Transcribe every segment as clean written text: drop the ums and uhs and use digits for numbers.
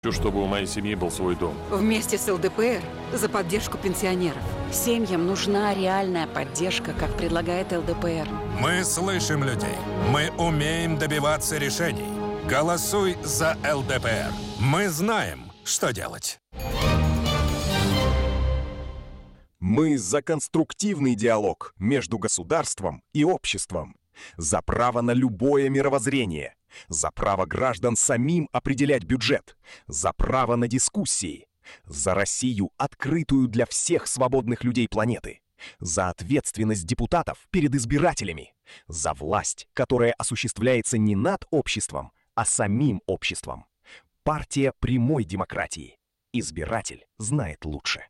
Хочу, чтобы у моей семьи был свой дом. Вместе с ЛДПР за поддержку пенсионеров. Семьям нужна реальная поддержка, как предлагает ЛДПР. Мы слышим людей. Мы умеем добиваться решений. Голосуй за ЛДПР. Мы знаем, что делать. Мы за конструктивный диалог между государством и обществом. За право на любое мировоззрение. За право граждан самим определять бюджет. За право на дискуссии. За Россию, открытую для всех свободных людей планеты. За ответственность депутатов перед избирателями. За власть, которая осуществляется не над обществом, а самим обществом. Партия прямой демократии. Избиратель знает лучше.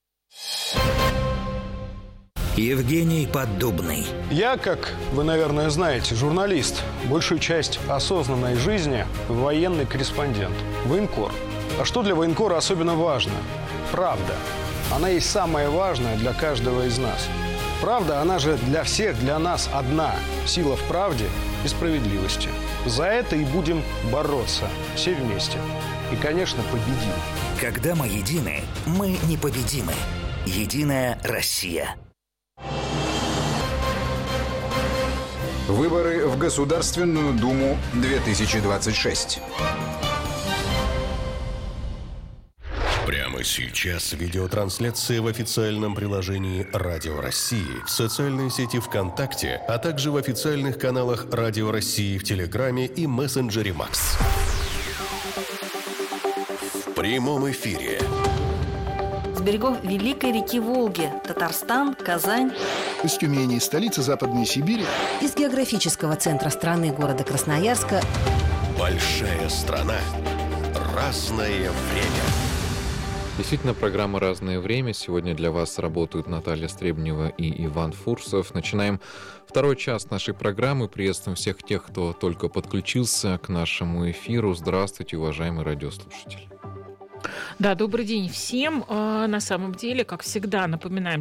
Евгений Поддубный. Я, как вы, наверное, знаете, журналист. Большую часть осознанной жизни военный корреспондент. Военкор. А что для военкора особенно важно? Правда. Она есть самое важное для каждого из нас. Правда, она же для всех, для нас одна. Сила в правде и справедливости. За это и будем бороться. Все вместе. И, конечно, победим. Когда мы едины, мы непобедимы. Единая Россия. Выборы в Государственную Думу 2026. Прямо сейчас видеотрансляция в официальном приложении «Радио России», в социальной сети ВКонтакте, а также в официальных каналах «Радио России» в Телеграме и мессенджере «Макс». В прямом эфире. С берегов Великой реки Волги, Татарстан, Казань. Из Тюмени, столицы Западной Сибири. Из географического центра страны, города Красноярска. Большая страна. Разное время. Действительно, программа «Разное время». Сегодня для вас работают Наталья Стребнева и Иван Фурсов. Начинаем второй час нашей программы. Приветствуем всех тех, кто только подключился к нашему эфиру. Здравствуйте, уважаемые радиослушатели. Да, добрый день всем. На самом деле, как всегда, напоминаем,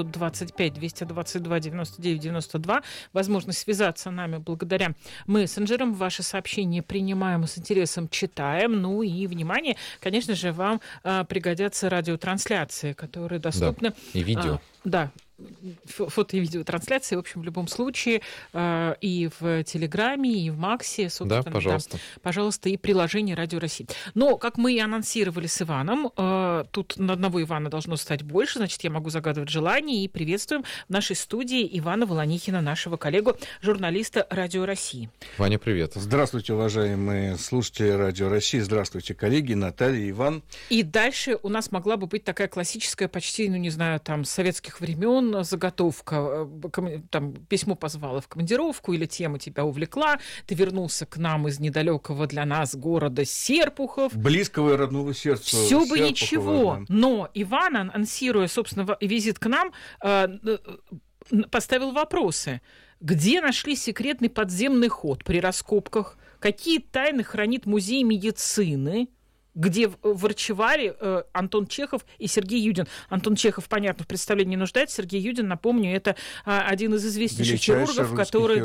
925-222-99-92. Возможность связаться с нами благодаря мессенджерам. Ваши сообщения принимаем и с интересом читаем. Ну и, внимание, конечно же, вам пригодятся радиотрансляции, которые доступны. Да, и видео. Да. Фото- и видеотрансляции, в общем, в любом случае, и в Телеграме, и в Максе, собственно. Да, пожалуйста. Да, пожалуйста, и приложение «Радио России». Но, как мы и анонсировали с Иваном, тут на одного Ивана должно стать больше, значит, я могу загадывать желание, и приветствуем в нашей студии Ивана Волонихина, нашего коллегу, журналиста «Радио России». Ваня, привет. Здравствуйте, уважаемые слушатели «Радио России». Здравствуйте, коллеги, Наталья, Иван. И дальше у нас могла бы быть такая классическая, почти, ну, не знаю, там, с советских времен заготовка, там, письмо позвало в командировку, или тема тебя увлекла, ты вернулся к нам из недалекого для нас города Серпухов. Близкого и родного сердца. Все бы Серпухова, ничего, да. Но Иван, анонсируя, собственно, визит к нам, поставил вопросы. Где нашли секретный подземный ход при раскопках? Какие тайны хранит музей медицины? Где в арчеваре Антон Чехов и Сергей Юдин. Антон Чехов, понятно, в представлении не нуждается. Сергей Юдин, напомню, это один из известнейших хирургов,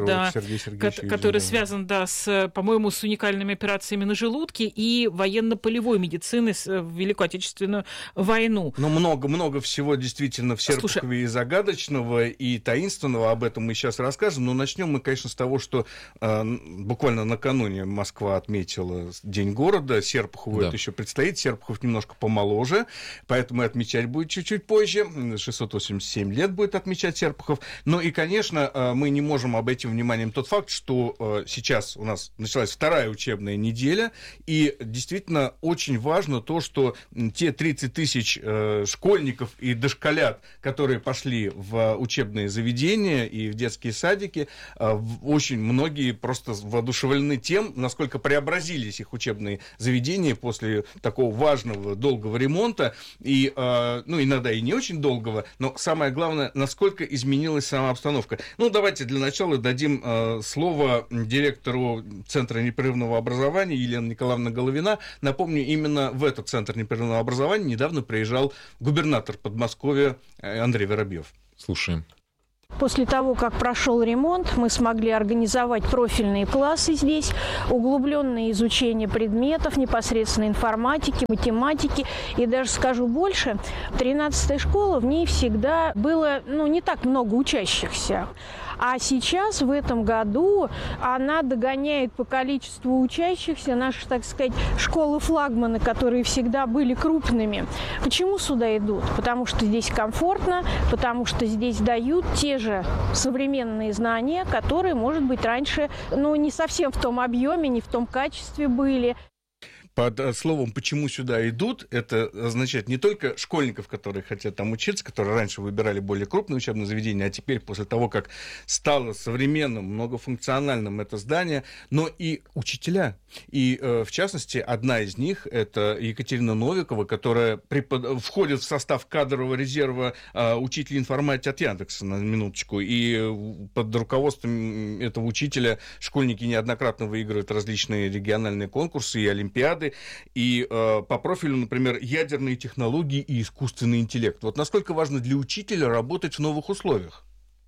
который связан, по-моему, с уникальными операциями на желудке и военно-полевой медицины в Великую Отечественную войну. Но много всего действительно в Серпухове и загадочного, и таинственного. Об этом мы сейчас расскажем. Но начнем мы, конечно, с того, что буквально накануне Москва отметила День города. Серпухову это еще предстоит. Серпухов немножко помоложе, поэтому и отмечать будет чуть-чуть позже. 687 лет будет отмечать Серпухов. Ну и, конечно, мы не можем обойти вниманием тот факт, что сейчас у нас началась вторая учебная неделя, и действительно очень важно то, что те 30 тысяч школьников и дошколят, которые пошли в учебные заведения и в детские садики, очень многие просто воодушевлены тем, насколько преобразились их учебные заведения после такого важного, долгого ремонта, и, иногда и не очень долгого, но самое главное, насколько изменилась сама обстановка. Ну, давайте для начала дадим слово директору Центра непрерывного образования Елены Николаевны Головина. Напомню, именно в этот Центр непрерывного образования недавно приезжал губернатор Подмосковья Андрей Воробьев. Слушаем. После того, как прошел ремонт, мы смогли организовать профильные классы здесь, углубленное изучение предметов, непосредственно информатики, математики. И даже скажу больше, 13-я школа, в ней всегда было не так много учащихся. А сейчас, в этом году, она догоняет по количеству учащихся наши, так сказать, школы-флагманы, которые всегда были крупными. Почему сюда идут? Потому что здесь комфортно, потому что здесь дают те же современные знания, которые, может быть, раньше, не совсем в том объеме, не в том качестве были. Под словом «почему сюда идут» это означает не только школьников, которые хотят там учиться, которые раньше выбирали более крупные учебные заведения, а теперь, после того, как стало современным, многофункциональным это здание, но и учителя. И, в частности, одна из них — это Екатерина Новикова, которая входит в состав кадрового резерва учителей информатики от Яндекса, на минуточку. И под руководством этого учителя школьники неоднократно выигрывают различные региональные конкурсы и олимпиады. И по профилю, например, ядерные технологии и искусственный интеллект. Вот насколько важно для учителя работать в новых условиях?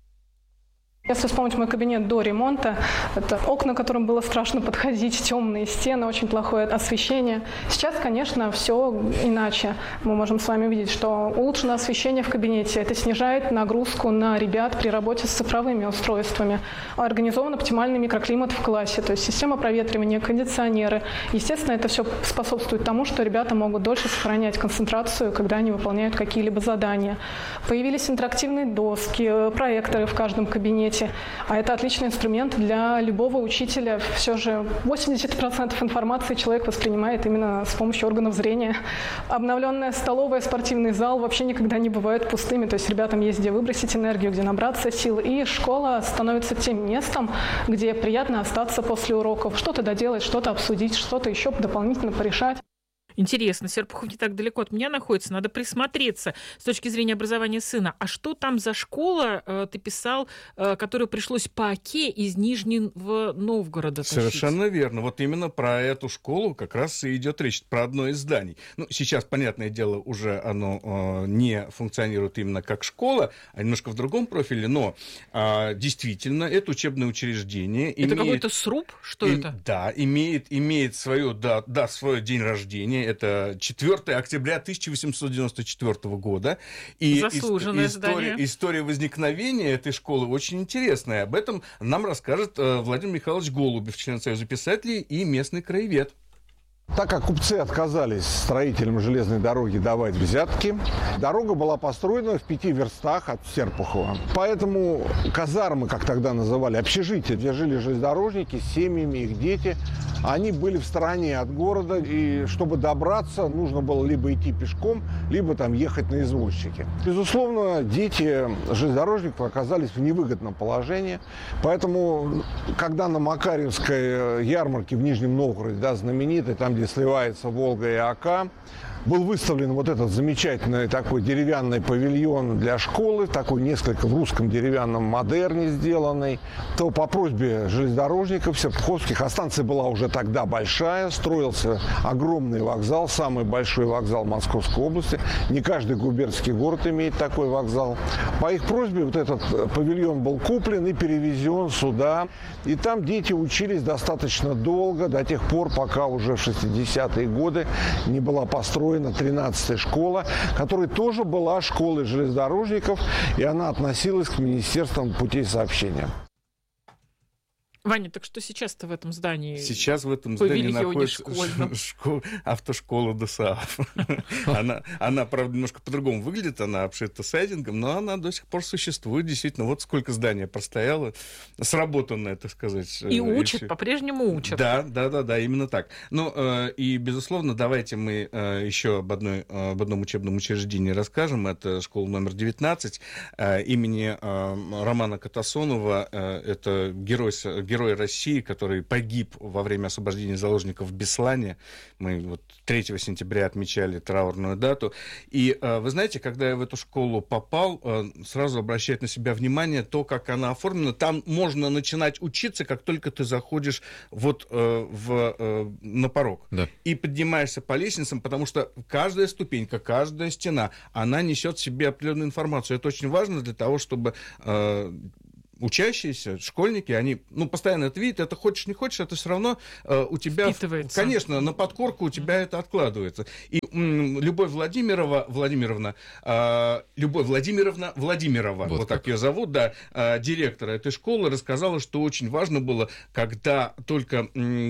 Если вспомнить мой кабинет до ремонта, это окна, к которым было страшно подходить, темные стены, очень плохое освещение. Сейчас, конечно, все иначе. Мы можем с вами видеть, что улучшено освещение в кабинете. Это снижает нагрузку на ребят при работе с цифровыми устройствами. Организован оптимальный микроклимат в классе, то есть система проветривания, кондиционеры. Естественно, это все способствует тому, что ребята могут дольше сохранять концентрацию, когда они выполняют какие-либо задания. Появились интерактивные доски, проекторы в каждом кабинете. А это отличный инструмент для любого учителя. Все же 80% информации человек воспринимает именно с помощью органов зрения. Обновленная столовая, спортивный зал вообще никогда не бывают пустыми. То есть ребятам есть где выбросить энергию, где набраться сил. И школа становится тем местом, где приятно остаться после уроков. Что-то доделать, что-то обсудить, что-то еще дополнительно порешать. Интересно, Серпухов не так далеко от меня находится, надо присмотреться с точки зрения образования сына. А что там за школа, ты писал, которую пришлось по оке из Нижнего Новгорода тащить? Совершенно верно. Вот именно про эту школу как раз и идет речь, про одно из зданий. Сейчас, понятное дело, уже оно не функционирует именно как школа, а немножко в другом профиле, но действительно это учебное учреждение. Это какой-то сруб? Что это? Да, имеет свое день рождения. Это 4 октября 1894 года. И заслуженное здание. История возникновения этой школы очень интересная. Об этом нам расскажет Владимир Михайлович Голубев, член Союза писателей и местный краевед. Так как купцы отказались строителям железной дороги давать взятки, дорога была построена в 5 верстах от Серпухова. Поэтому казармы, как тогда называли, общежития, где жили железнодорожники с семьями, их дети, они были в стороне от города, и чтобы добраться, нужно было либо идти пешком, либо там ехать на извозчике. Безусловно, дети железнодорожников оказались в невыгодном положении, поэтому, когда на Макарьевской ярмарке в Нижнем Новгороде, знаменитой, там, где сливается Волга и Ока, был выставлен вот этот замечательный такой деревянный павильон для школы, такой несколько в русском деревянном модерне сделанный, то по просьбе железнодорожников серпуховских, а станция была уже тогда большая, строился огромный вокзал, самый большой вокзал Московской области. Не каждый губернский город имеет такой вокзал. По их просьбе вот этот павильон был куплен и перевезен сюда. И там дети учились достаточно долго, до тех пор, пока уже в 60-е годы не была построена 13-я школа, которая тоже была школой железнодорожников, и она относилась к Министерству путей сообщения. Ваня, так что сейчас-то в этом здании? Сейчас в этом здании находится автошкола ДОСААФ. Она, правда, немножко по-другому выглядит, она обшита сайдингом, но она до сих пор существует. Действительно, вот сколько здания простояло, сработанное, так сказать. И учат, по-прежнему учат. Да, именно так. Ну, и, безусловно, давайте мы еще об одном учебном учреждении расскажем. Это школа номер 19 имени Романа Катасонова. Это герой герой России, который погиб во время освобождения заложников в Беслане. Мы вот 3 сентября отмечали траурную дату. И вы знаете, когда я в эту школу попал, сразу обращает на себя внимание то, как она оформлена. Там можно начинать учиться, как только ты заходишь вот на порог. Да. И поднимаешься по лестницам, потому что каждая ступенька, каждая стена, она несет в себе определенную информацию. Это очень важно для того, чтобы учащиеся, школьники, они постоянно это видят, это хочешь не хочешь, это все равно у тебя, конечно, на подкорку у тебя это откладывается. И Любовь Владимировна, вот так ее зовут, да, директора этой школы, рассказала, что очень важно было, когда только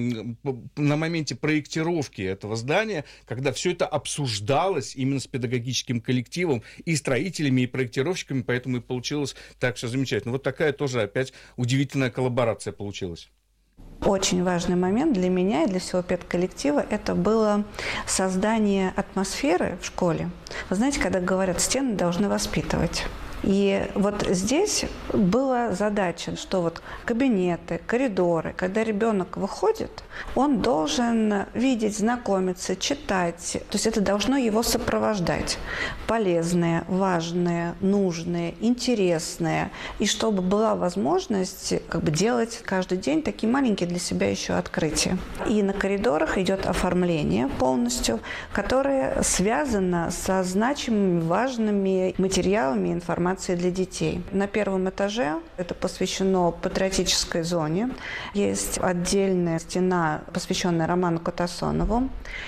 на моменте проектировки этого здания, когда все это обсуждалось именно с педагогическим коллективом и строителями, и проектировщиками, поэтому и получилось так все замечательно. Вот такая тоже опять удивительная коллаборация получилась. Очень важный момент для меня и для всего педколлектива – это было создание атмосферы в школе. Вы знаете, когда говорят, стены должны воспитывать. И вот здесь была задача, что вот кабинеты, коридоры, когда ребенок выходит, он должен видеть, знакомиться, читать. То есть это должно его сопровождать. Полезное, важное, нужное, интересное. И чтобы была возможность делать каждый день такие маленькие для себя еще открытия. И на коридорах идет оформление полностью, которое связано со значимыми, важными материалами, информацией для детей. На первом этаже это посвящено патриотической зоне. Есть отдельная стена, посвященная Роману Катасонову,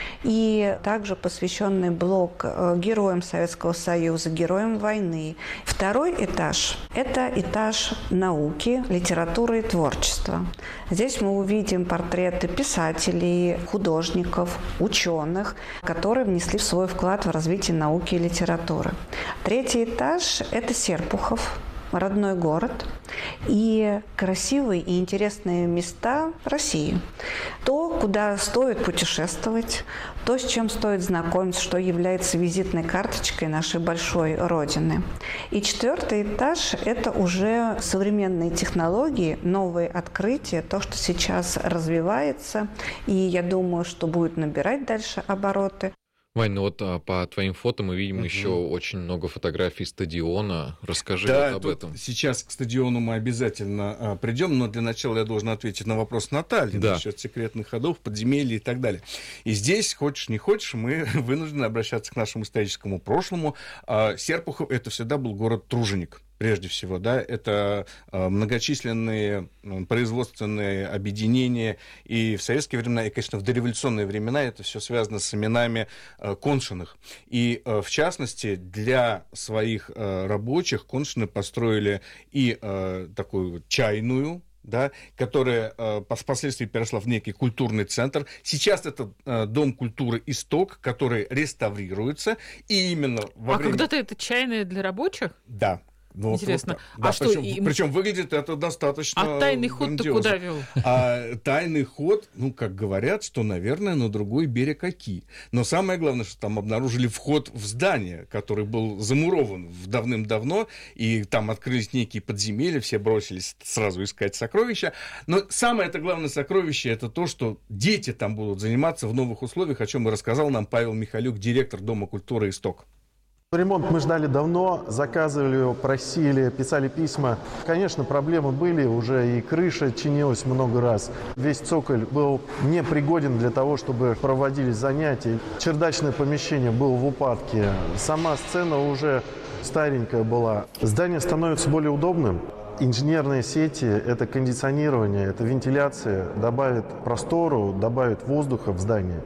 и также посвященный блок героям Советского Союза, героям войны. Второй этаж – это этаж науки, литературы и творчества. Здесь мы увидим портреты писателей, художников, ученых, которые внесли свой вклад в развитие науки и литературы. Третий этаж – это Серпухов, родной город, и красивые и интересные места России. То, куда стоит путешествовать, то, с чем стоит знакомиться, что является визитной карточкой нашей большой Родины. И четвертый этаж – это уже современные технологии, новые открытия, то, что сейчас развивается, и я думаю, что будет набирать дальше обороты. Вань, по твоим фото мы видим еще очень много фотографий стадиона. Расскажи об этом. Сейчас к стадиону мы обязательно придем, но для начала я должен ответить на вопрос Натальи насчет секретных ходов, подземелья и так далее. И здесь, хочешь не хочешь, мы вынуждены обращаться к нашему историческому прошлому. Серпухов – это всегда был город-труженик. Прежде всего, да, это многочисленные производственные объединения, и в советские времена, и, конечно, в дореволюционные времена это все связано с именами Коншиных. И, в частности, для своих рабочих Коншины построили и такую чайную, да, которая впоследствии переросла в некий культурный центр. Сейчас это Дом культуры «Исток», который реставрируется, и именно во время... когда-то это чайная для рабочих? Да. Интересно. Да, причем выглядит это достаточно тайный ход-то куда вел? Тайный ход, как говорят, что, наверное, на другой берег Оки. Но самое главное, что там обнаружили вход в здание, который был замурован давным-давно, и там открылись некие подземелья, все бросились сразу искать сокровища. Но самое главное сокровище — это то, что дети там будут заниматься в новых условиях, о чем и рассказал нам Павел Михалюк, директор Дома культуры «Исток». Ремонт мы ждали давно, заказывали его, просили, писали письма. Конечно, проблемы были, уже и крыша чинилась много раз. Весь цоколь был непригоден для того, чтобы проводились занятия. Чердачное помещение было в упадке. Сама сцена уже старенькая была. Здание становится более удобным. Инженерные сети – это кондиционирование, это вентиляция, добавит простору, добавит воздуха в здание.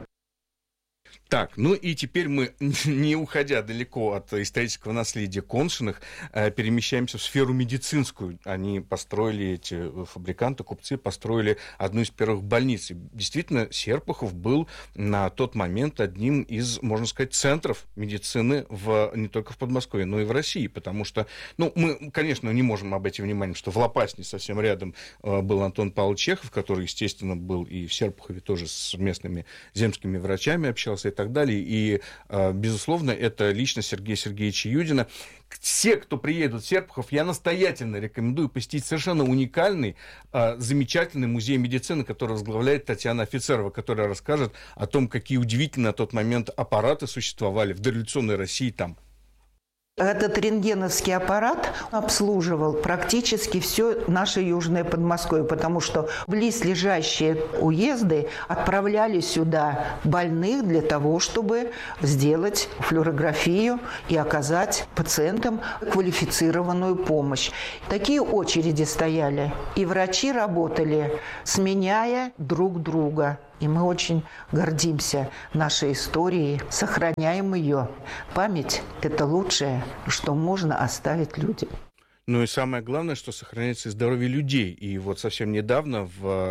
Так, и теперь мы, не уходя далеко от исторического наследия Коншиных, перемещаемся в сферу медицинскую. Они построили, эти фабриканты, купцы, построили одну из первых больниц. И действительно, Серпухов был на тот момент одним из, можно сказать, центров медицины не только в Подмосковье, но и в России. Потому что, мы, конечно, не можем обойти внимание, что в Лопасне совсем рядом был Антон Павлович Чехов, который, естественно, был и в Серпухове тоже с местными земскими врачами общался и так далее. И, безусловно, это личность Сергея Сергеевича Юдина. Все, кто приедут в Серпухов, я настоятельно рекомендую посетить совершенно уникальный, замечательный музей медицины, который возглавляет Татьяна Офицерова, которая расскажет о том, какие удивительные на тот момент аппараты существовали в дореволюционной России там. Этот рентгеновский аппарат обслуживал практически все наше Южное Подмосковье, потому что близлежащие уезды отправляли сюда больных для того, чтобы сделать флюорографию и оказать пациентам квалифицированную помощь. Такие очереди стояли, и врачи работали, сменяя друг друга. И мы очень гордимся нашей историей, сохраняем ее. Память – это лучшее, что можно оставить людям. Ну и самое главное, что сохраняется и здоровье людей. И вот совсем недавно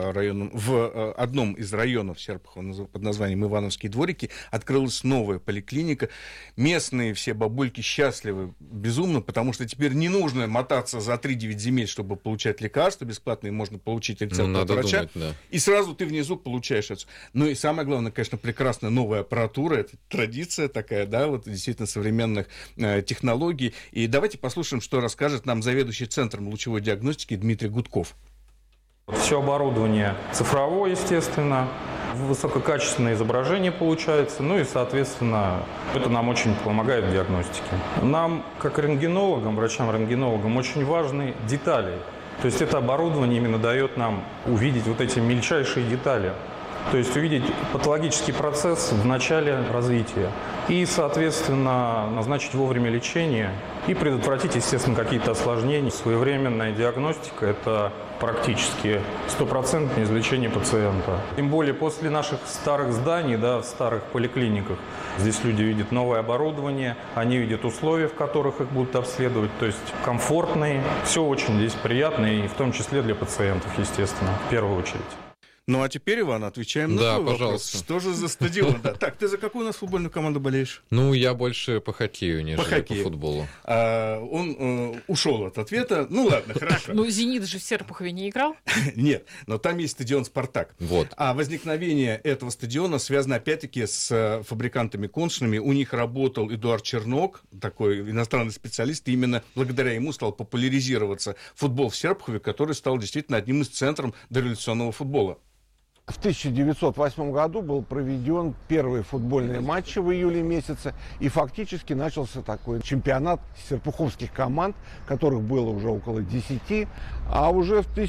в одном из районов Серпухова под названием Ивановские дворики открылась новая поликлиника. Местные все бабульки счастливы безумно, потому что теперь не нужно мотаться за 3-9 земель, чтобы получать лекарства бесплатные, можно получить рецепт от врача. Думать, да. И сразу ты внизу получаешь это. Ну и самое главное, конечно, прекрасная новая аппаратура. Это традиция такая, да, вот действительно современных технологий. И давайте послушаем, что расскажет нам заведующий Центром лучевой диагностики Дмитрий Гудков. Все оборудование цифровое, естественно, высококачественное изображение получается, ну и, соответственно, это нам очень помогает в диагностике. Нам, как рентгенологам, врачам-рентгенологам, очень важны детали. То есть это оборудование именно дает нам увидеть вот эти мельчайшие детали. То есть увидеть патологический процесс в начале развития и, соответственно, назначить вовремя лечение и предотвратить, естественно, какие-то осложнения. Своевременная диагностика – это практически 100% излечение пациента. Тем более после наших старых зданий, да, в старых поликлиниках, здесь люди видят новое оборудование, они видят условия, в которых их будут обследовать, то есть комфортные. Все очень здесь приятно, и в том числе для пациентов, естественно, в первую очередь. Ну, а теперь, Иван, отвечаем на твой вопрос. Что же за стадион? Да. Так, ты за какую у нас футбольную команду болеешь? Ну, я больше по хоккею, нежели по футболу. Он ушел от ответа. Ну, ладно, хорошо. Ну, «Зенит» же в Серпухове не играл? Нет, но там есть стадион «Спартак». Вот. А возникновение этого стадиона связано, опять-таки, с фабрикантами коншными. У них работал Эдуард Чернок, такой иностранный специалист, и именно благодаря ему стал популяризироваться футбол в Серпухове, который стал действительно одним из центров дореволюционного футбола. В 1908 году был проведен первый футбольный матч в июле месяце, и фактически начался такой чемпионат серпуховских команд, которых было уже около 10. А уже в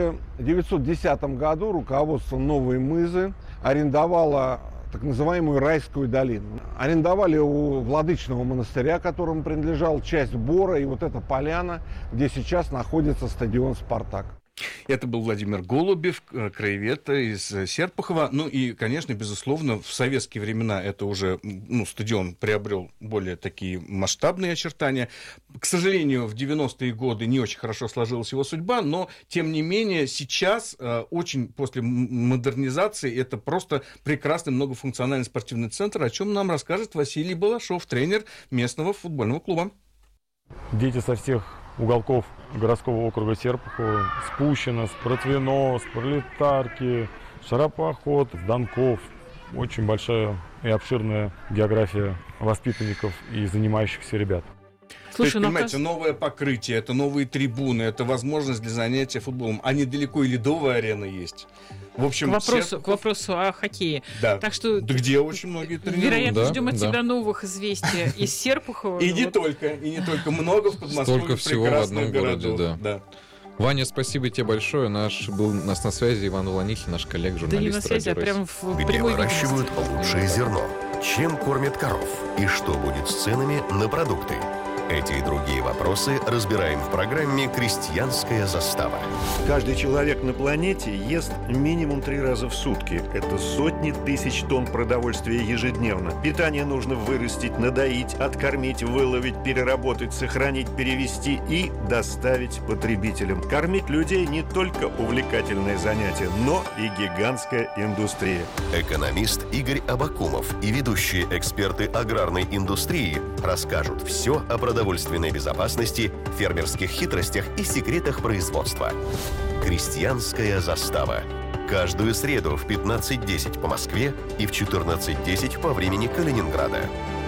1910 году руководство Новой Мызы арендовало так называемую Райскую долину. Арендовали у Владычного монастыря, которому принадлежала часть Бора, и вот эта поляна, где сейчас находится стадион «Спартак». Это был Владимир Голубев, краевед из Серпухова. Ну и, конечно, безусловно, в советские времена это уже, стадион приобрел более такие масштабные очертания. К сожалению, в 90-е годы не очень хорошо сложилась его судьба, но, тем не менее, сейчас, очень после модернизации, это просто прекрасный многофункциональный спортивный центр, о чем нам расскажет Василий Балашов, тренер местного футбольного клуба. Дети со всех уголков городского округа Серпухова, с Пущино, с Протвино, с Пролетарки, Шарапоход, с Донков. Очень большая и обширная география воспитанников и занимающихся ребят. Слушай, то есть, понимаете, новое покрытие, это новые трибуны, это возможность для занятия футболом. А недалеко и ледовая арена есть. В общем, к вопросу о хоккее. Да. Так что, да, где очень многие тренируют. Вероятно, ждем от тебя новых известий из Серпухова. И не только. Много в Подмосковье. Столько всего в одном городе, да. Ваня, спасибо тебе большое. Был у нас на связи Иван Уланихин, наш коллега, журналист. Да не на связи, а прям в Где выращивают лучшее зерно? Чем кормят коров? И что будет с ценами на продукты? Эти и другие вопросы разбираем в программе «Крестьянская застава». Каждый человек на планете ест минимум 3 раза в сутки. Это сотни тысяч тонн продовольствия ежедневно. Питание нужно вырастить, надоить, откормить, выловить, переработать, сохранить, перевести и доставить потребителям. Кормить людей не только увлекательное занятие, но и гигантская индустрия. Экономист Игорь Абакумов и ведущие эксперты аграрной индустрии расскажут все о продовольственной безопасности, фермерских хитростях и секретах производства. «Крестьянская застава». Каждую среду в 15:10 по Москве и в 14:10 по времени Калининграда.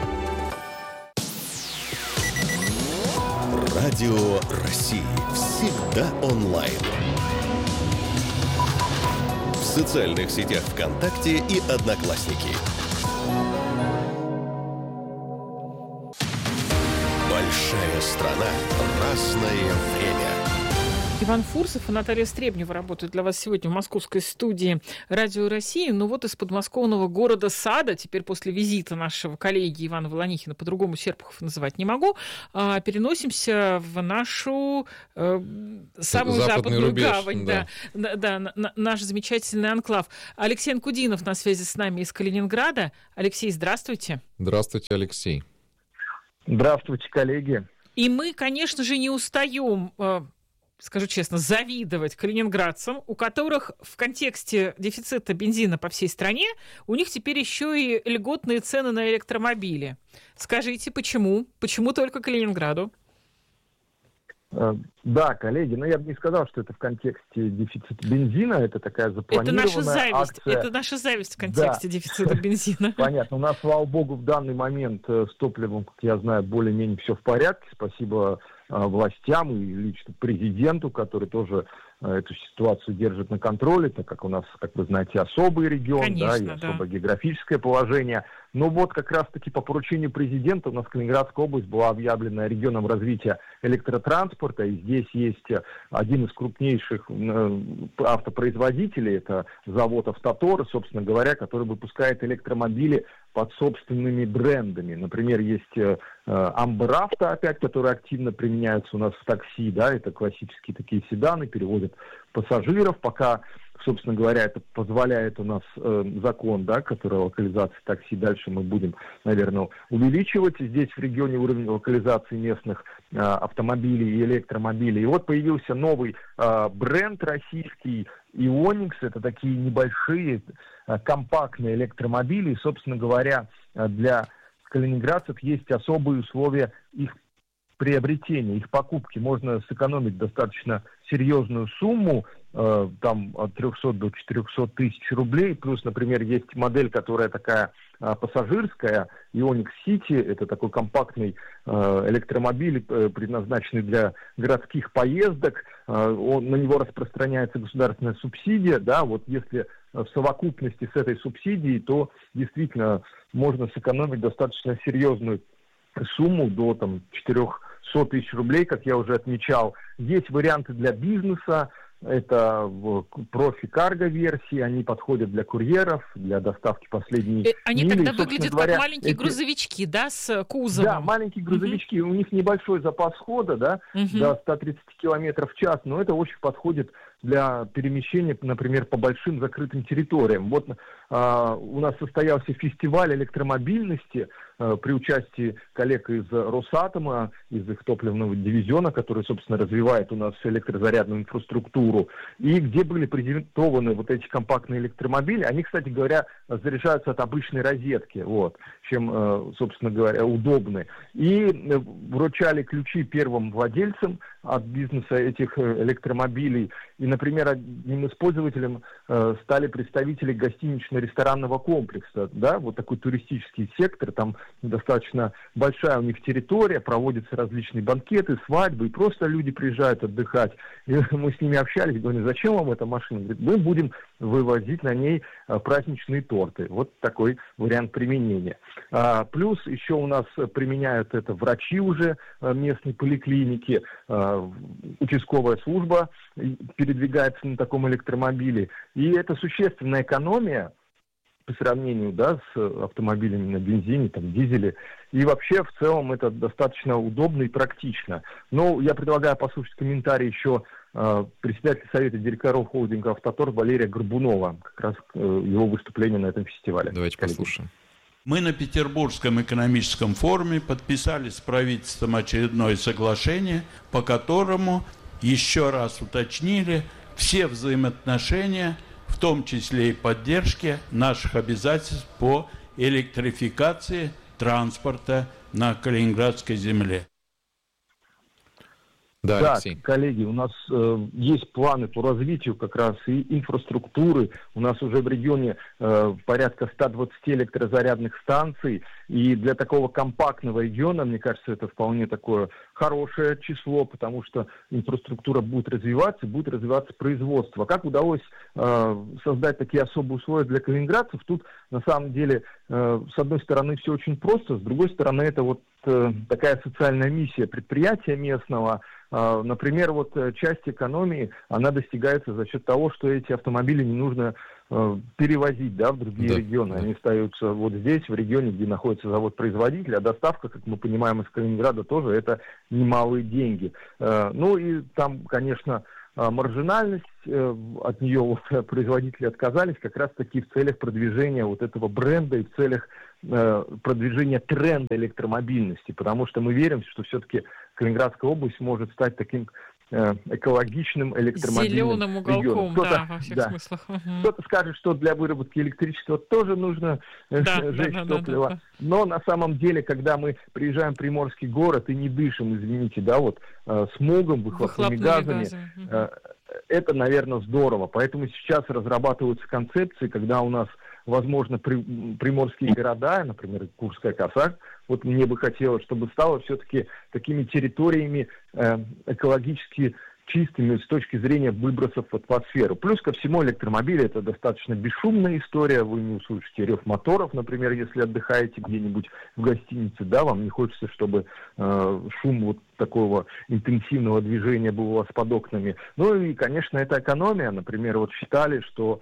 Радио России. Всегда онлайн. В социальных сетях ВКонтакте и Одноклассники. Большая страна. Разное время. Иван Фурсов и Наталья Стребнева работают для вас сегодня в московской студии Радио России. Ну вот из подмосковного города Сада, теперь после визита нашего коллеги Ивана Волонихина, по-другому Серпухов называть не могу, переносимся в нашу самую западную рубеж, гавань, наш замечательный анклав. Алексей Анкудинов на связи с нами из Калининграда. Алексей, здравствуйте. Здравствуйте, Алексей. Здравствуйте, коллеги. И мы, конечно же, не устаем, скажу честно, завидовать калининградцам, у которых в контексте дефицита бензина по всей стране, у них теперь еще и льготные цены на электромобили. Скажите, почему? Почему только Калининграду? Да, коллеги, но я бы не сказал, что это в контексте дефицита бензина, это такая запланированная акция. Это наша зависть в контексте дефицита бензина. Понятно, у нас, слава богу, в данный момент с топливом, как я знаю, более-менее все в порядке, спасибо властям и лично президенту, который тоже эту ситуацию держит на контроле, так как у нас, как вы знаете, особый регион, конечно, и особое географическое положение. Но вот как раз-таки по поручению президента у нас Калининградская область была объявлена регионом развития электротранспорта, и здесь есть один из крупнейших автопроизводителей, это завод «Автотор», собственно говоря, который выпускает электромобили под собственными брендами. Например, есть Амбер-Авто, опять, которые активно применяются у нас в такси, это классические такие седаны, перевозят пассажиров, пока, собственно говоря, это позволяет у нас закон, который локализации такси. Дальше мы будем, наверное, увеличивать здесь в регионе уровень локализации местных автомобилей и электромобилей. И вот появился новый бренд российский Ionix. Это такие небольшие компактные электромобили. И, собственно говоря, для калининградцев есть особые условия их приобретения, их покупки. Можно сэкономить достаточно серьезную сумму, там от 300 до 400 тысяч рублей. Плюс, например, есть модель, которая такая пассажирская, Ionix City. Это такой компактный электромобиль, предназначенный для городских поездок. На него распространяется государственная субсидия. Вот если в совокупности с этой субсидией, то действительно можно сэкономить достаточно серьезную сумму до 400 тысяч рублей, как я уже отмечал. Есть варианты для бизнеса. Это профи-карго-версии, они подходят для курьеров, для доставки последней Они мили. тогда выглядят как маленькие грузовички, с кузовом? Да, маленькие грузовички. У них небольшой запас хода, до 130 км в час, но это очень подходит для перемещения, например, по большим закрытым территориям. Вот у нас состоялся фестиваль электромобильности при участии коллег из Росатома, из их топливного дивизиона, который, собственно, развивает у нас электрозарядную инфраструктуру, и где были презентованы вот эти компактные электромобили. Они, кстати говоря, заряжаются от обычной розетки, чем, собственно говоря, удобны. И вручали ключи первым владельцам от бизнеса этих электромобилей. И, например, одним из пользователей стали представители гостинично-ресторанного комплекса, вот такой туристический сектор, там достаточно большая у них территория, проводятся различные банкеты, свадьбы, и просто люди приезжают отдыхать. И мы с ними общались, говорим, зачем вам эта машина? Говорит, мы будем вывозить на ней праздничные торты. Вот такой вариант применения. Плюс еще у нас применяют это врачи уже местной поликлиники, участковая служба передвигается на таком электромобиле. И это существенная экономия по сравнению с автомобилями на бензине, дизеле. И вообще, в целом, это достаточно удобно и практично. Но я предлагаю послушать комментарий еще председателя Совета директоров холдинга «Автотор» Валерия Горбунова, как раз его выступление на этом фестивале. Давайте послушаем. Мы на Петербургском экономическом форуме подписали с правительством очередное соглашение, по которому еще раз уточнили все взаимоотношения, в том числе и поддержки наших обязательств по электрификации транспорта на Калининградской земле. Да, да, Алексей. коллеги, у нас есть планы по развитию как раз и инфраструктуры. У нас уже в регионе порядка 120 электрозарядных станций. И для такого компактного региона, мне кажется, это вполне такое хорошее число, потому что инфраструктура будет развиваться производство. Как удалось создать такие особые условия для калининградцев? Тут, на самом деле, с одной стороны, все очень просто, с другой стороны, это вот такая социальная миссия предприятия местного. Например, вот часть экономии, она достигается за счет того, что эти автомобили не нужно перевозить, да, в другие регионы. Они остаются вот здесь, в регионе, где находится завод-производитель, а доставка, как мы понимаем, из Калининграда тоже это немалые деньги. Ну и там, конечно, маржинальность, от нее вот производители отказались как раз-таки в целях продвижения вот этого бренда и в целях продвижения тренда электромобильности, потому что мы верим, что все-таки Калининградская область может стать таким экологичным электромобильным зеленым уголком, да, во всех смыслах. Кто-то скажет, что для выработки электричества тоже нужно сжечь топливо. Но на самом деле, когда мы приезжаем в Приморский город и не дышим, извините, да, вот смогом, выхлопными газами, это, наверное, здорово. Поэтому сейчас разрабатываются концепции, когда у нас, возможно, приморские города, например, Курская коса, вот мне бы хотелось, чтобы стало все-таки такими территориями экологически чистыми с точки зрения выбросов в атмосферу. Плюс ко всему, электромобили — это достаточно бесшумная история. Вы не услышите рев моторов, например, если отдыхаете где-нибудь в гостинице, да, вам не хочется, чтобы шум вот такого интенсивного движения был у вас под окнами. Ну и, конечно, это экономия. Например, вот считали, что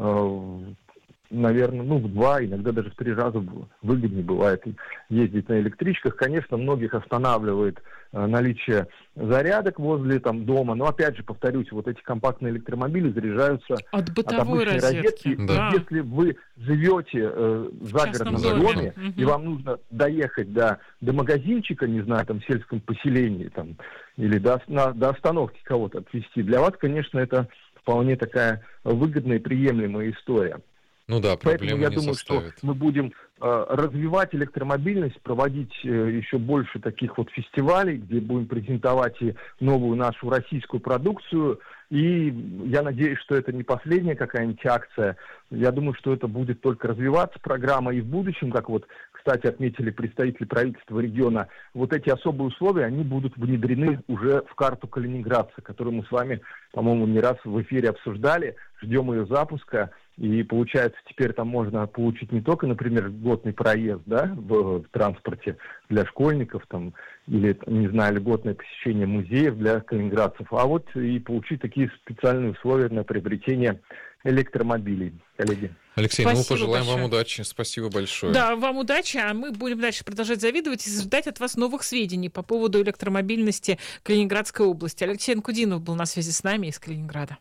наверное, в 2, иногда даже в 3 раза выгоднее бывает ездить на электричках. Конечно, многих останавливает наличие зарядок возле дома. Но, опять же, повторюсь, вот эти компактные электромобили заряжаются от бытовой розетки. Да. Если вы живете в загородном доме, и вам нужно доехать до магазинчика, не знаю, в сельском поселении, или до остановки кого-то отвезти, для вас, конечно, это вполне такая выгодная и приемлемая история. Ну да, поэтому я думаю, что мы будем развивать электромобильность, проводить еще больше таких вот фестивалей, где будем презентовать и новую нашу российскую продукцию. И я надеюсь, что это не последняя какая-нибудь акция. Я думаю, что это будет только развиваться программа и в будущем, как вот, кстати, отметили представители правительства региона, вот эти особые условия, они будут внедрены уже в карту калининградца, которую мы с вами, по-моему, не раз в эфире обсуждали. Ждем ее запуска. И получается, теперь там можно получить не только, например, льготный проезд, да, в транспорте для школьников, или, не знаю, льготное посещение музеев для калининградцев, а вот и получить такие специальные условия на приобретение электромобилей, коллеги. Алексей, пожелаем вам удачи. Спасибо большое. Да, вам удачи, а мы будем дальше продолжать завидовать и ждать от вас новых сведений по поводу электромобильности Калининградской области. Алексей Анкудинов был на связи с нами из Калининграда.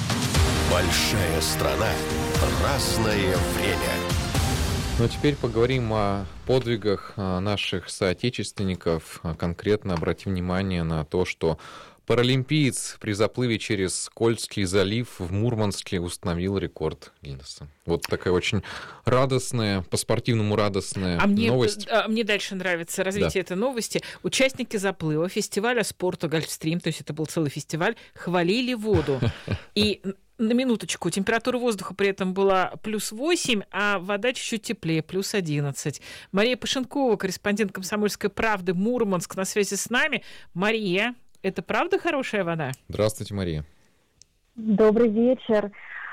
Большая страна. Разное время. Ну а теперь поговорим о подвигах наших соотечественников. Конкретно обратим внимание на то, что паралимпиец при заплыве через Кольский залив в Мурманске установил рекорд Гиннесса. Вот такая очень радостная, по-спортивному радостная новость. Мне дальше нравится развитие этой новости. Участники заплыва фестиваля спорта «Гольфстрим», то есть это был целый фестиваль, хвалили воду. И на минуточку, температура воздуха при этом была +8, а вода чуть-чуть теплее, +11. Мария Пашенкова, корреспондент «Комсомольской правды», Мурманск, на связи с нами. Мария, это правда хорошая вода? Здравствуйте, Мария. Добрый вечер.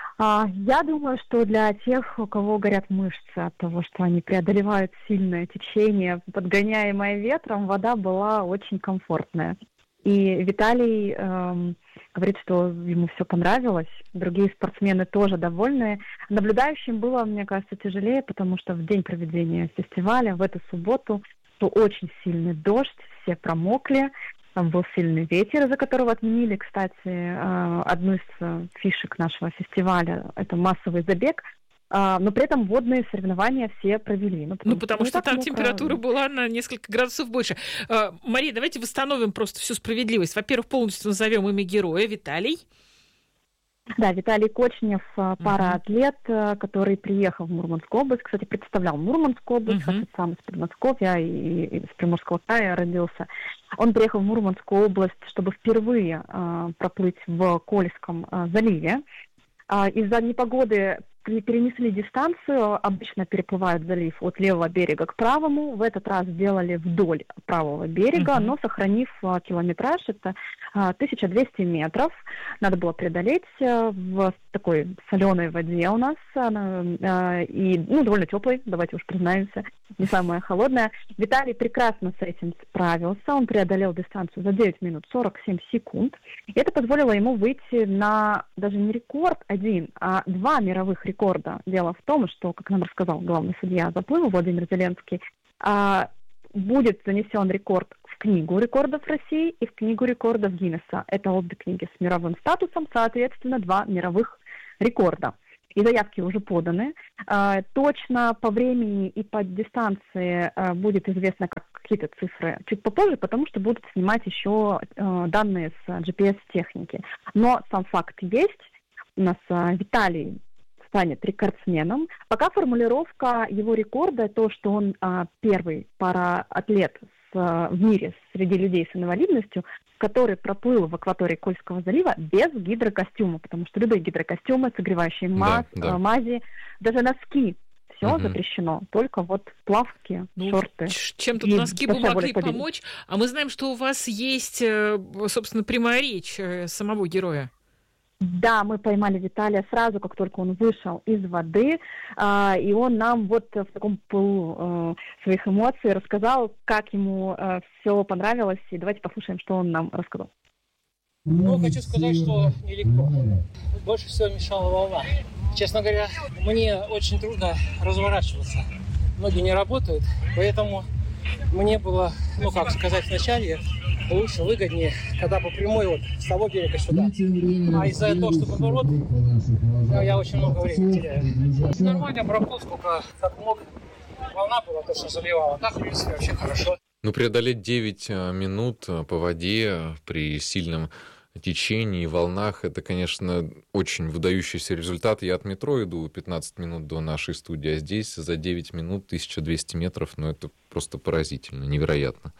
Я думаю, что для тех, у кого горят мышцы от того, что они преодолевают сильное течение, подгоняемое ветром, вода была очень комфортная. И Виталий говорит, что ему все понравилось, другие спортсмены тоже довольны. Наблюдающим было, мне кажется, тяжелее, потому что в день проведения фестиваля, в эту субботу, был очень сильный дождь, все промокли, там был сильный ветер, из-за которого отменили, кстати, одну из фишек нашего фестиваля, это массовый забег. Но при этом водные соревнования все провели. Потому что там температура была на несколько градусов больше. Мария, давайте восстановим просто всю справедливость. Во-первых, полностью назовем имя героя. Виталий. Да, Виталий Кочнев, параатлет, который приехал в Мурманскую область, кстати, представлял Мурманскую область, хотя сам из Подмосковья и из Приморского края родился. Он приехал в Мурманскую область, чтобы впервые проплыть в Кольском заливе. Из-за непогоды перенесли дистанцию, обычно переплывают залив от левого берега к правому, в этот раз сделали вдоль правого берега, но сохранив километраж, это 1200 метров, надо было преодолеть в такой соленой воде у нас, и довольно теплой, давайте уж признаемся, не самая холодная. Виталий прекрасно с этим справился, он преодолел дистанцию за 9 минут 47 секунд, и это позволило ему выйти на даже не рекорд один, а 2 мировых рекорда. Дело в том, что, как нам рассказал главный судья заплыва Владимир Зеленский, будет занесен рекорд в Книгу рекордов России и в Книгу рекордов Гиннесса. Это обе книги с мировым статусом, соответственно, 2 мировых рекорда. И заявки уже поданы. Точно по времени и по дистанции будет известно какие-то цифры чуть попозже, потому что будут снимать еще данные с GPS-техники. Но сам факт есть. У нас Виталий станет рекордсменом. Пока формулировка его рекорда, то, что он первый параатлет в мире среди людей с инвалидностью, который проплыл в акватории Кольского залива без гидрокостюма, потому что любые гидрокостюмы, согревающие мази, даже носки, все запрещено, только вот плавки, шорты. Чем тут носки бы могли помочь? А мы знаем, что у вас есть, собственно, прямая речь самого героя. Да, мы поймали Виталия сразу, как только он вышел из воды, и он нам вот в таком пылу своих эмоций рассказал, как ему все понравилось, и давайте послушаем, что он нам рассказал. Хочу сказать, что нелегко. Больше всего мешала волна. Честно говоря, мне очень трудно разворачиваться. Ноги не работают, поэтому мне было, вначале лучше, выгоднее, когда по прямой с того берега сюда. А из-за того, что поворот, я очень много времени теряю. Нормально проплыл, сколько как мог. Волна была, то, что заливала. Так, в принципе, вообще хорошо. Преодолеть 9 минут по воде при сильном течении и волнах, это, конечно, очень выдающийся результат. Я от метро иду 15 минут до нашей студии, а здесь за 9 минут 1200 метров, это просто поразительно, невероятно.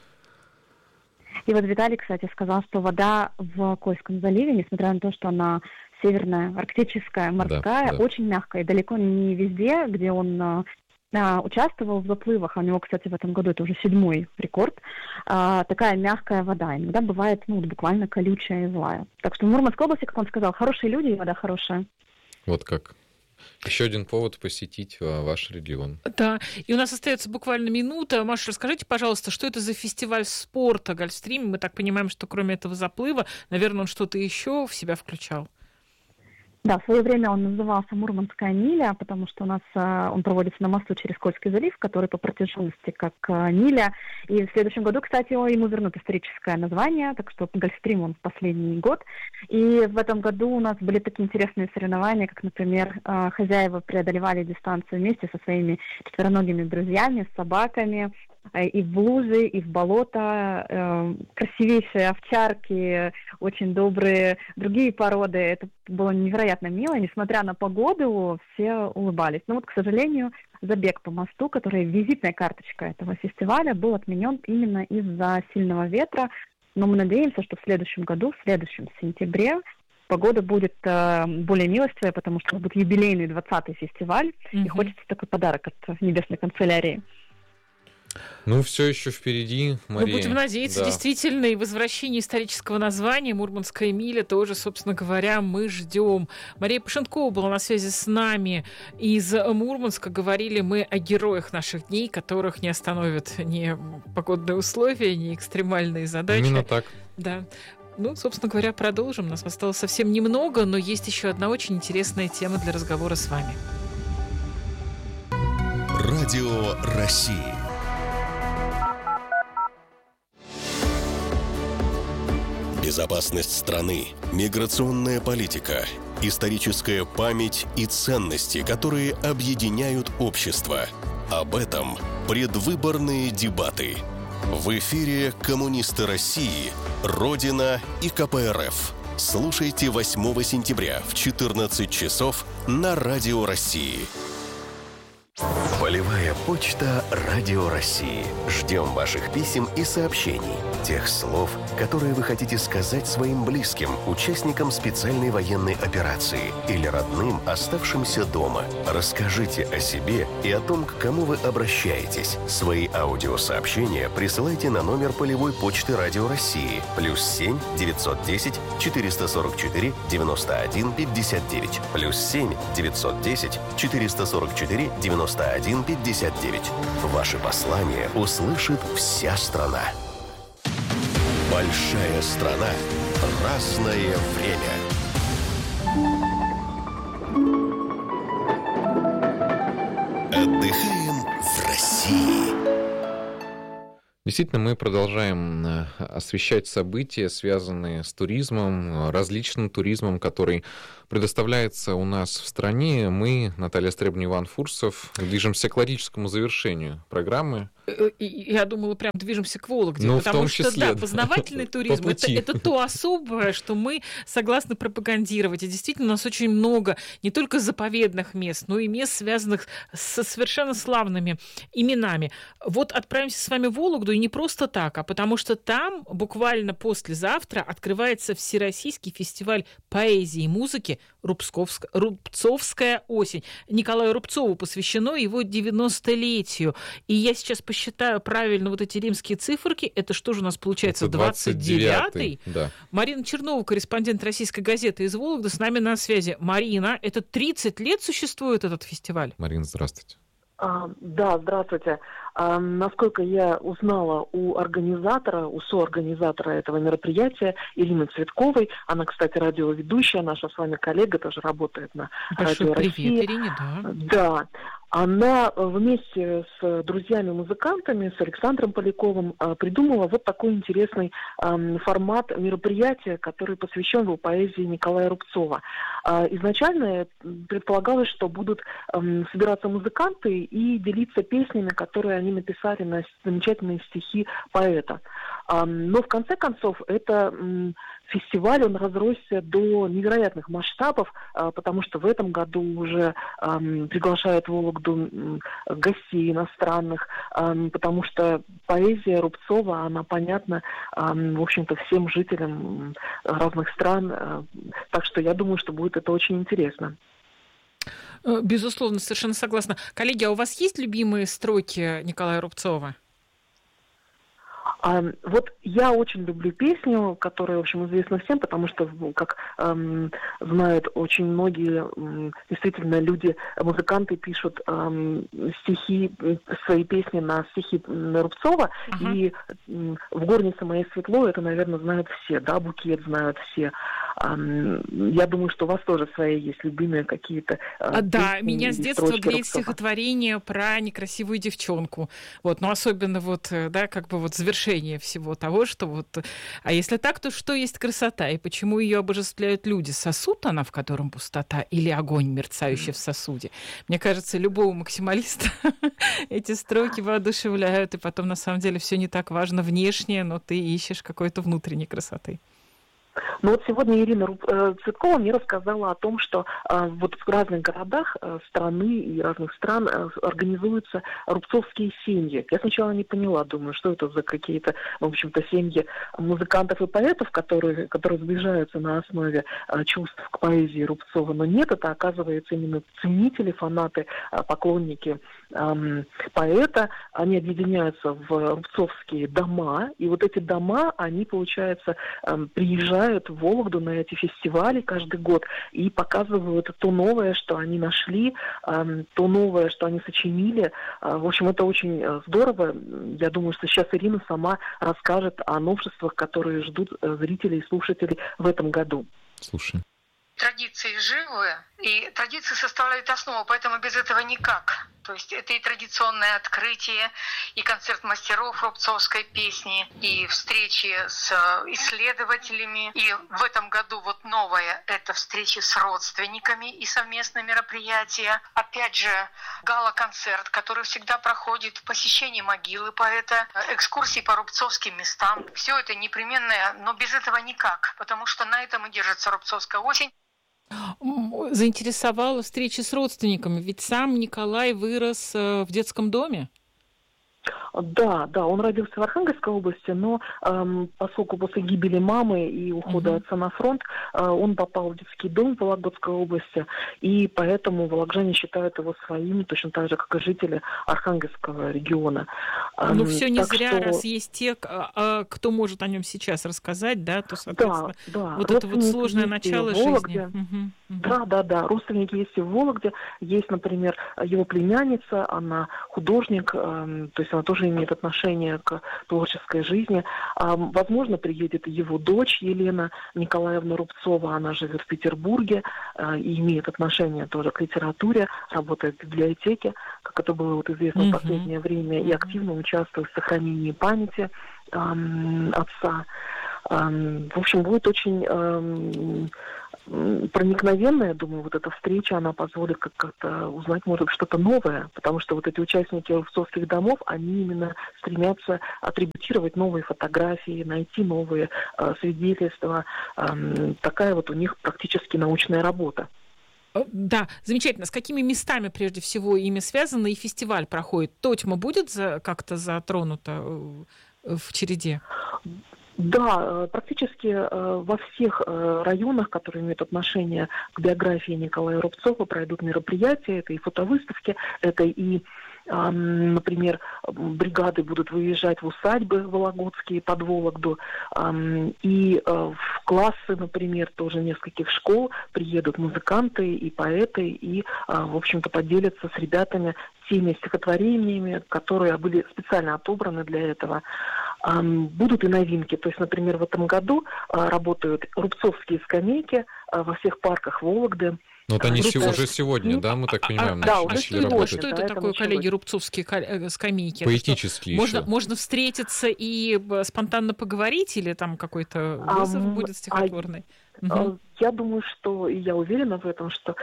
И вот Виталий, кстати, сказал, что вода в Кольском заливе, несмотря на то, что она северная, арктическая, морская, очень мягкая. И далеко не везде, где он участвовал в заплывах, а у него, кстати, в этом году это уже 7-й рекорд, такая мягкая вода. Иногда бывает буквально колючая и злая. Так что в Мурманской области, как он сказал, хорошие люди и вода хорошая. Вот как. Еще один повод посетить ваш регион. Да, и у нас остается буквально минута. Маша, расскажите, пожалуйста, что это за фестиваль спорта Гольфстрим? Мы так понимаем, что кроме этого заплыва, наверное, он что-то еще в себя включал. Да, в свое время он назывался «Мурманская миля», потому что у нас он проводится на мосту через Кольский залив, который по протяженности как миля. И в следующем году, кстати, ему вернут историческое название, так что Гольфстрим он в последний год. И в этом году у нас были такие интересные соревнования, как, например, хозяева преодолевали дистанцию вместе со своими четвероногими друзьями, с собаками, и в лужи, и в болото, красивейшие овчарки, очень добрые другие породы. Это было невероятно мило, несмотря на погоду, все улыбались. Но к сожалению, забег по мосту, который визитная карточка этого фестиваля, был отменен именно из-за сильного ветра. Но мы надеемся, что в следующем году, в следующем сентябре, погода будет более милостивая, потому что будет юбилейный 20-й фестиваль, и хочется такой подарок от Небесной канцелярии. Все еще впереди, Мария. Будем надеяться, действительно, и возвращение исторического названия «Мурманская миля» тоже, собственно говоря, мы ждем. Мария Пашенкова была на связи с нами из Мурманска. Говорили мы о героях наших дней, которых не остановят ни погодные условия, ни экстремальные задачи. Именно так. Да. Собственно говоря, продолжим. У нас осталось совсем немного, но есть еще одна очень интересная тема для разговора с вами. Радио России. Безопасность страны, миграционная политика, историческая память и ценности, которые объединяют общество. Об этом предвыборные дебаты. В эфире «Коммунисты России», «Родина» и КПРФ. слушайте 8 сентября в 14 часов на Радио России. Полевая почта Радио России. Ждем ваших писем и сообщений. Тех слов, которые вы хотите сказать своим близким, участникам специальной военной операции или родным, оставшимся дома. Расскажите о себе и о том, к кому вы обращаетесь. Свои аудиосообщения присылайте на номер полевой почты Радио России +7 910 444 91 59 +7 910 444 91 59. Ваши послания услышит вся страна. Большая страна. Разное время. Отдыхаем в России. Действительно, мы продолжаем освещать события, связанные с туризмом, различным туризмом, который предоставляется у нас в стране. Мы, Наталья Стребнева, Иван Фурсов, движемся к логическому завершению программы. Я думала, прям движемся к Вологде, ну, потому что, да, познавательный туризм это то особое, что мы согласны пропагандировать. И действительно, у нас очень много не только заповедных мест, но и мест, связанных со совершенно славными именами. Вот отправимся с вами в Вологду, и не просто так, а потому что там буквально послезавтра открывается Всероссийский фестиваль поэзии и музыки «Рубцовская осень». Николаю Рубцову посвящено его 90-летию. И я сейчас посчитаю правильно вот эти римские циферки. Это что же у нас получается? 29-й? Да. Марина Чернова, корреспондент «Российской газеты» из Вологды, с нами на связи. Марина, это 30 лет существует этот фестиваль? Марина, здравствуйте. Да, здравствуйте. Насколько я узнала у соорганизатора этого мероприятия, Ирины Цветковой, она, кстати, радиоведущая, наша с вами коллега, тоже работает на Радио России. Привет, Ирине, да. Да. Она вместе с друзьями-музыкантами, с Александром Поляковым, придумала вот такой интересный формат мероприятия, который посвящен был поэзии Николая Рубцова. Изначально предполагалось, что будут собираться музыканты и делиться песнями, которые они написали на замечательные стихи поэта. Но в конце концов это фестиваль, он разросся до невероятных масштабов, потому что в этом году уже приглашают в Вологду гостей иностранных, потому что поэзия Рубцова, она понятна, в общем-то, всем жителям разных стран. Так что я думаю, что будет это очень интересно. Безусловно, совершенно согласна. Коллеги, а у вас есть любимые строки Николая Рубцова? Вот я очень люблю песню, которая, в общем, известна всем, потому что, как знают очень многие, действительно, люди, музыканты пишут стихи, свои песни на стихи Рубцова, и «В горнице моей светло» это, наверное, знают все, да, «Букет» знают все. Я думаю, что у вас тоже свои есть любимые какие-то да, песни, меня с детства греет Рубцова. Стихотворение про некрасивую девчонку. Вот, но особенно вот, да, как бы вот завершение всего того, что вот... А если так, то что есть красота? И почему ее обожествляют люди? Сосуд она, в котором пустота, или огонь, мерцающий в сосуде? Мне кажется, любого максималиста эти строки воодушевляют, и потом, на самом деле, все не так важно внешнее, но ты ищешь какой-то внутренней красоты. Ну вот сегодня Ирина Цветкова мне рассказала о том, что вот в разных городах страны и разных стран организуются рубцовские семьи. Я сначала не поняла, думаю, что это за какие-то, в общем-то, семьи музыкантов и поэтов, которые сближаются на основе чувств к поэзии Рубцова. Но нет, это, оказывается, именно ценители, фанаты, поклонники поэта. Они объединяются в рубцовские дома, и вот эти дома, они, получается, приезжают в Вологду на эти фестивали каждый год и показывают то новое, что они нашли, то новое, что они сочинили. В общем, это очень здорово. Я думаю, что сейчас Ирина сама расскажет о новшествах, которые ждут зрителей и слушателей в этом году. Слушай. Традиции живые, и традиции составляют основу, поэтому без этого никак. То есть это и традиционное открытие, и концерт мастеров рубцовской песни, и встречи с исследователями. И в этом году вот новое — это встречи с родственниками и совместные мероприятия. Опять же, гала-концерт, который всегда проходит, посещение могилы поэта, экскурсии по рубцовским местам. Все это непременное, но без этого никак, потому что на этом и держится рубцовская осень. Заинтересовала встреча с родственниками, ведь сам Николай вырос в детском доме. Да, он родился в Архангельской области, но поскольку после гибели мамы и ухода отца на фронт, он попал в детский дом в Вологодской области, и поэтому вологоджане считают его своим, точно так же, как и жители Архангельского региона. Ну, все не зря, что... раз есть те, кто может о нем сейчас рассказать, да, то, соответственно, вот это вот сложное начало жизни. Да, родственники есть и в Вологде, есть, например, его племянница, она художник, то есть она тоже имеет отношение к творческой жизни. Возможно, приедет его дочь Елена Николаевна Рубцова, она живет в Петербурге и имеет отношение тоже к литературе, работает в библиотеке, как это было вот известно в последнее время, и активно участвует в сохранении памяти отца. В общем, будет очень проникновенная, я думаю, вот эта встреча, она позволит как-то узнать, может, что-то новое, потому что вот эти участники рубцовских домов, они именно стремятся атрибутировать новые фотографии, найти новые свидетельства. Такая вот у них практически научная работа. Да, замечательно. С какими местами, прежде всего, ими связано и фестиваль проходит? Тотьма будет как-то затронута в череде? Да, практически во всех районах, которые имеют отношение к биографии Николая Рубцова, пройдут мероприятия. Это и фотовыставки, это и, например, бригады будут выезжать в усадьбы вологодские под Вологду, и в классы, например, тоже нескольких школ приедут музыканты и поэты, и, в общем-то, поделятся с ребятами теми стихотворениями, которые были специально отобраны для этого. Будут и новинки. То есть, например, в этом году работают рубцовские скамейки во всех парках Вологды. Ну, вот они уже сегодня, да, мы так понимаем, начали работать. Что это такое, коллеги, рубцовские скамейки? Поэтические еще. Можно встретиться и спонтанно поговорить, или там какой-то вызов будет стихотворный? Я думаю, что, и я уверена в этом, что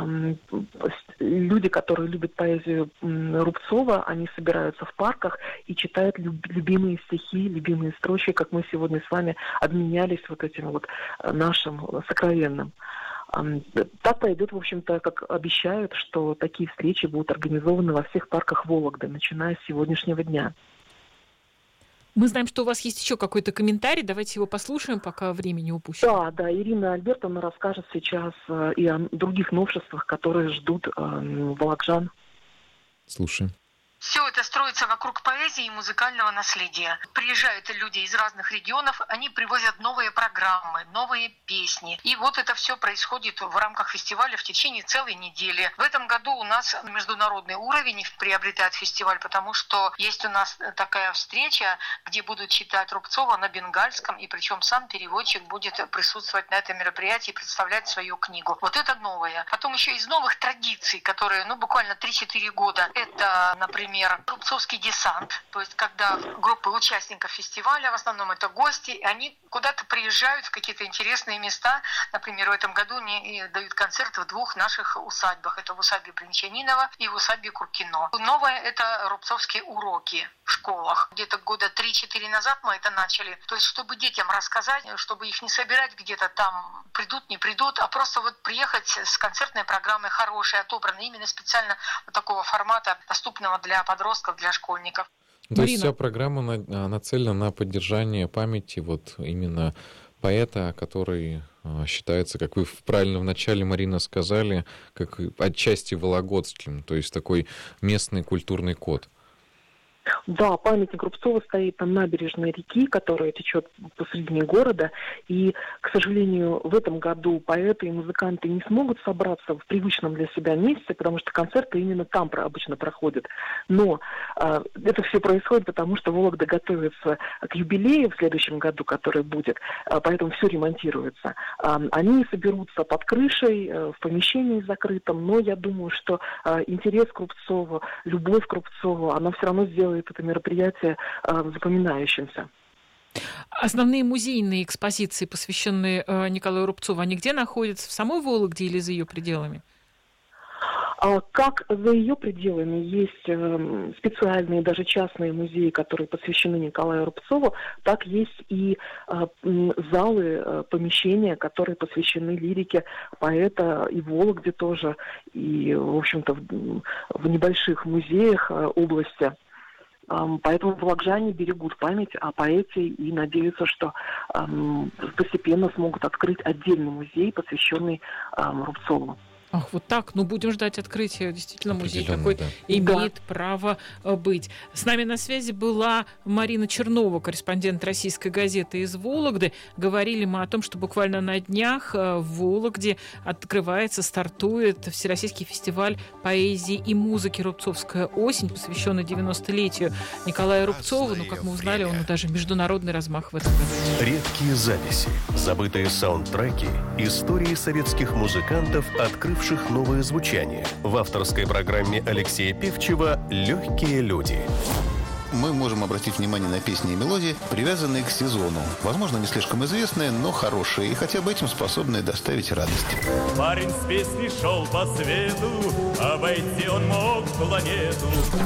люди, которые любят поэзию Рубцова, они собираются в парках и читают любимые стихи, любимые строчки, как мы сегодня с вами обменялись вот этим вот нашим сокровенным. Так пойдет, в общем-то, как обещают, что такие встречи будут организованы во всех парках Вологды, начиная с сегодняшнего дня. Мы знаем, что у вас есть еще какой-то комментарий. Давайте его послушаем, пока времени упущено. Да, Ирина Альбертовна расскажет сейчас и о других новшествах, которые ждут вологоджан. Слушаем. Все это строится вокруг поэзии и музыкального наследия. Приезжают люди из разных регионов, они привозят новые программы, новые песни. И вот это все происходит в рамках фестиваля в течение целой недели. В этом году у нас международный уровень приобретает фестиваль, потому что есть у нас такая встреча, где будут читать Рубцова на бенгальском, и причем сам переводчик будет присутствовать на этом мероприятии и представлять свою книгу. Вот это новое. Потом еще из новых традиций, которые, буквально 3-4 года, это, например, Рубцовский десант, то есть когда группы участников фестиваля, в основном это гости, они куда-то приезжают в какие-то интересные места. Например, в этом году они дают концерт в 2 наших усадьбах. Это в усадьбе Бринчанинова и в усадьбе Куркино. Новое — это рубцовские уроки в школах. Где-то года 3-4 назад мы это начали. То есть, чтобы детям рассказать, чтобы их не собирать где-то там, придут, не придут, а просто вот приехать с концертной программой хорошей, отобранной именно специально вот такого формата, доступного для подростков, для школьников. То есть вся программа нацелена на поддержание памяти вот именно поэта, который считается, как вы правильно в начале, Марина, сказали, как отчасти вологодским, то есть такой местный культурный код. Да, памятник Рубцова стоит на набережной реки, которая течет посредине города. И, к сожалению, в этом году поэты и музыканты не смогут собраться в привычном для себя месте, потому что концерты именно там обычно проходят. Но это все происходит, потому что Вологда готовится к юбилею в следующем году, который будет, поэтому все ремонтируется. Они соберутся под крышей, в помещении закрытом, но я думаю, что интерес к Рубцову, любовь к Рубцову, она все равно сделает это мероприятие запоминающимся. Основные музейные экспозиции, посвященные Николаю Рубцову, они где находятся? В самой Вологде или за ее пределами? Как за ее пределами есть специальные, даже частные музеи, которые посвящены Николаю Рубцову, так есть и залы, помещения, которые посвящены лирике поэта и в Вологде тоже, и, в общем-то, в небольших музеях области. Поэтому вологжане берегут память о поэте и надеются, что постепенно смогут открыть отдельный музей, посвященный Рубцову. Ах, вот так. Ну, будем ждать открытия. Действительно, музей такой имеет право быть. С нами на связи была Марина Чернова, корреспондент «Российской газеты» из Вологды. Говорили мы о том, что буквально на днях в Вологде открывается, стартует Всероссийский фестиваль поэзии и музыки «Рубцовская осень», посвященный 90-летию Николая Рубцова. Ну, как мы узнали, он даже международный размах в этом году. Редкие записи, забытые саундтреки, истории советских музыкантов, открывших новое звучание. В авторской программе Алексея Певчева «Легкие люди». Мы можем обратить внимание на песни и мелодии, привязанные к сезону. Возможно, не слишком известные, но хорошие, и хотя бы этим способные доставить радость. Парень с песней шел по свету, обойти он мог планету.